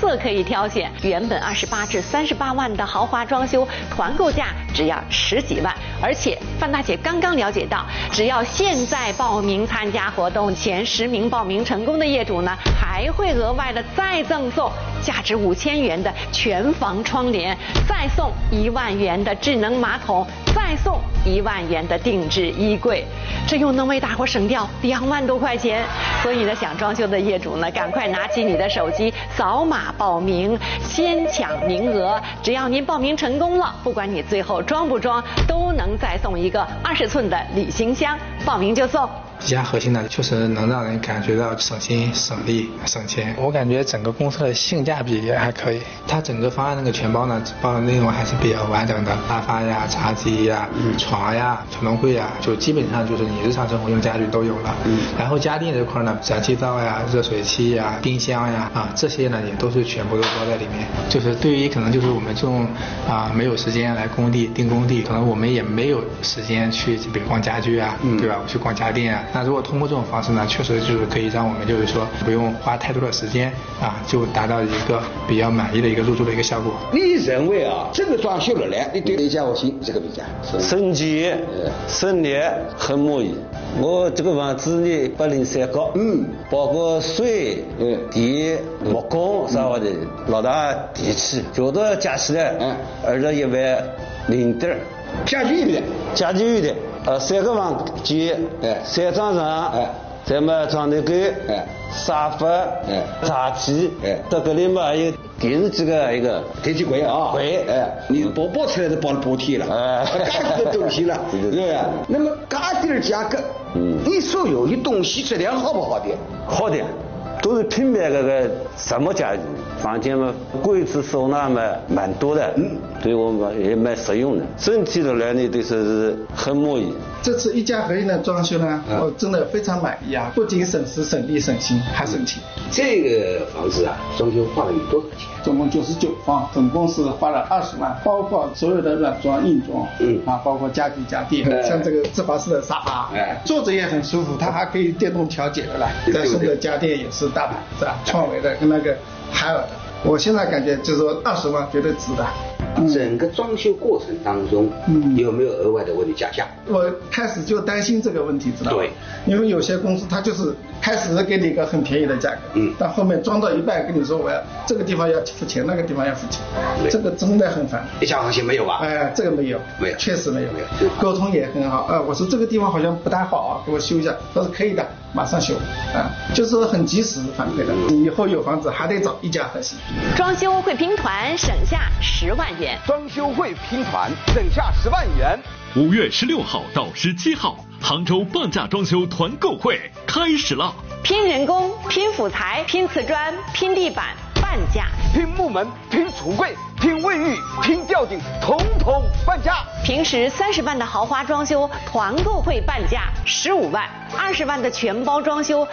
色可以挑选。原本28至38万的豪华装修，团购价只要10几万。而且范大姐刚刚了解到，只要现在报名参加活动，前10名报名成功的业主呢，还会额外的再赠送价值5000元的全房窗帘，再送1万元的智能马桶，再送1万元的定制衣柜，这又能为大伙省掉2万多块钱。所以呢，想装修的业主呢，赶快拿起你的手机，扫码报名，先抢名额。只要您报名成功了，不管你最后装不装，都能再送一个20寸的旅行箱，报名就送。 比较核心的，确实能让人感觉到省心、省力、省钱。我感觉整个公司的性价比也还可以。它整个方案那个全包呢，包的内容还是比较完整的，沙发呀、茶几呀、床呀、传动柜呀，就基本上就是你日常生活用家具都有了。然后家电这块呢，燃气灶呀、热水器呀、冰箱呀这些呢也都是全部都包在里面。就是对于可能就是我们这种没有时间来工地订工地，可能我们也没有时间去比如逛家具啊，对吧？去逛家电啊。那如果通过这种方式呢，确实就是可以让我们就是说不用花太多的时间就达到一个比较满意的一个入住的一个效果。 你认为这个装修了呢，你对哪家我心这个评价？ 省钱、省力，很满意。我这个房子呢803高，包括水、电、木工啥的，老大电器，觉得加起来21万0点。 家具的， 家具的，3个房间，3张床，咱们床头柜，沙发，茶几，到这里嘛还有电视机的一个电器柜柜，你包出来都包了补贴了，家具的东西了，对吧？那么家电的价格，你所有的东西质量好不好的？ 好的。都是品牌个什么家具，房间嘛，柜子收纳嘛蛮多的，对我们也蛮实用的。整体的来呢，对是很满意。 这次一家合一的装修呢，我真的非常满意不仅省时省力省心还省钱。 这个房子装修花了多少钱？ 总共99方，总共是花了20万，包括所有的软装硬装，包括家具家电，像这个自滑式的沙发，坐着也很舒服，它还可以电动调节的了。再送的家电也是大牌子创维的跟那个海尔的。我现在感觉就是说20万绝对值的。 整个装修过程当中，有没有额外的问题加价？ 我开始就担心这个问题，知道吗？ 对， 因为有些公司它就是开始给你一个很便宜的价格，但后面装到一半跟你说我要这个地方要付钱，那个地方要付钱，这个真的很烦。 一家行情没有吧？ 这个没有，确实没有，沟通也很好。我说这个地方好像不太好给我修一下，他说可以的，马上修就是很及时反馈的。你以后有房子还得找一家合心。 装修会拼团省下10万元。 装修会拼团省下10万元。 5月16号到17号，杭州半价装修团购会开始了。 拼人工、拼辅材、拼瓷砖、拼地板，半价； 拼木门、拼橱柜、拼卫浴、拼吊顶，统统半价。 平时30万的豪华装修，团购会半价15万；20万的全包装修。